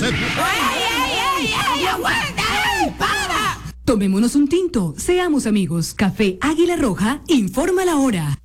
sed. ¡Ey! ¡Aguanta! ¡Ey! ¡Para! Tomémonos un tinto, seamos amigos. Café Águila Roja informa la hora.